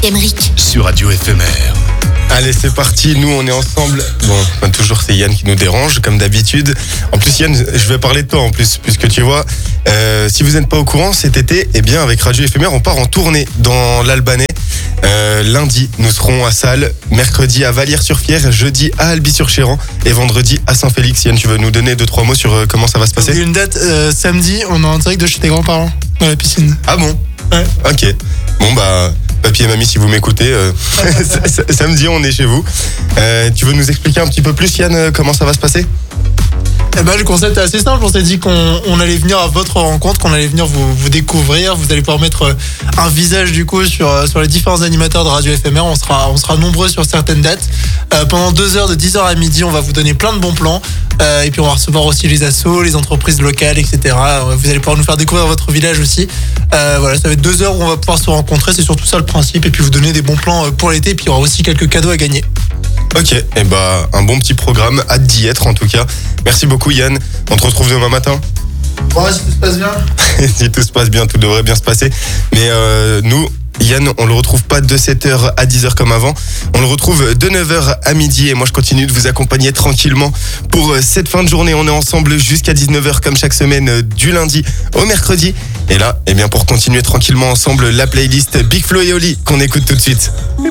Emeric. Sur Radio Éphémère. Allez, c'est parti, nous on est ensemble. Bon, comme toujours c'est Yann qui nous dérange, comme d'habitude. En plus Yann, je vais parler de toi en plus, puisque tu vois, si vous n'êtes pas au courant, cet été, eh bien avec Radio Éphémère, on part en tournée dans l'Albanais. Lundi, nous serons à Salles, mercredi à Vallières-sur-Fière, jeudi à Albi-sur-Chéran et vendredi à Saint-Félix. Yann, tu veux nous donner 2-3 mots sur comment ça va se passer ? Une date, samedi, on est en direct de chez tes grands-parents, dans la piscine. Ah bon ? Ouais. Ok. Bon bah, papy et mamie, si vous m'écoutez, samedi on est chez vous. Tu veux nous expliquer un petit peu plus, Yann, comment ça va se passer ? Eh ben, le concept est assez simple. On s'est dit qu'on allait venir à votre rencontre, qu'on allait venir vous découvrir. Vous allez pouvoir mettre un visage du coup sur les différents animateurs de Radio Éphémère. On sera nombreux sur certaines dates. Pendant 2 heures, de 10h à midi, on va vous donner plein de bons plans. Et puis on va recevoir aussi les assos, les entreprises locales, etc. Vous allez pouvoir nous faire découvrir votre village aussi. Voilà, ça va être 2 heures où on va pouvoir se rencontrer. C'est surtout ça le principe. Et puis vous donner des bons plans pour l'été. Et puis il y aura aussi quelques cadeaux à gagner. Ok, et bah un bon petit programme, hâte d'y être en tout cas. Merci beaucoup Yann, on te retrouve demain matin. Ouais, si tout se passe bien. Si tout se passe bien, tout devrait bien se passer. Mais nous, Yann, on le retrouve pas de 7h à 10h comme avant. On le retrouve de 9h à midi et moi je continue de vous accompagner tranquillement pour cette fin de journée. On est ensemble jusqu'à 19h comme chaque semaine du lundi au mercredi. Et là, eh bien pour continuer tranquillement ensemble, la playlist Big Flo et Oli qu'on écoute tout de suite.